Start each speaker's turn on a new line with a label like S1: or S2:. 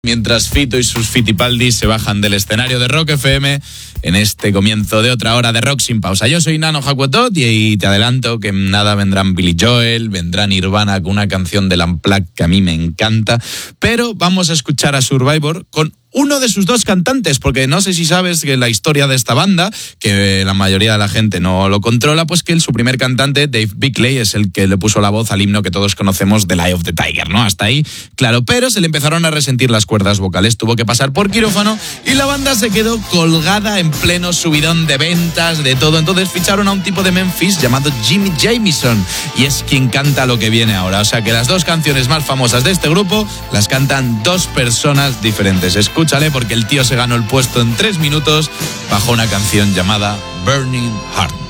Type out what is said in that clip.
S1: Mientras Fito y sus Fitipaldis se bajan del escenario de Rock FM en este comienzo de otra hora de Rock sin pausa. Yo soy Nano Jacuetot y te adelanto que en nada vendrán Billy Joel, vendrá Nirvana con una canción del Unplugged que a mí me encanta, pero vamos a escuchar a Survivor con uno de sus dos cantantes, porque no sé si sabes que la historia de esta banda, que la mayoría de la gente no lo controla, pues que su primer cantante, Dave Bickley, es el que le puso la voz al himno que todos conocemos de Eye of the Tiger, ¿no? Hasta ahí, claro, pero se le empezaron a resentir las cuerdas vocales, tuvo que pasar por quirófano y la banda se quedó colgada en pleno subidón de ventas, de todo. Entonces ficharon a un tipo de Memphis llamado Jimmy Jamison y es quien canta lo que viene ahora. O sea que las dos canciones más famosas de este grupo las cantan dos personas diferentes. Escúchale porque el tío se ganó el puesto en 3 minutos bajo una canción llamada Burning Heart.